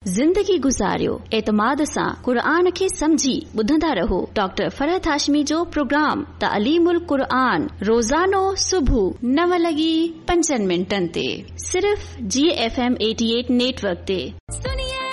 ज़िंदगी गुज़ारियो एतमाद सां क़ुरान खे समझी ॿुधंदा रहो। डॉक्टर फरहत हाशमी जो प्रोग्राम तालीमुल क़ुरान रोज़ानो सुबुह 9:05 ते सिर्फ़ GFM 88 नेटवर्क ते।